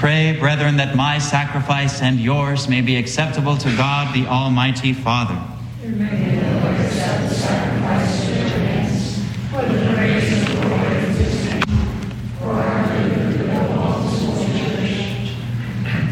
Pray, brethren, that my sacrifice and yours may be acceptable to God, the Almighty Father. Amen.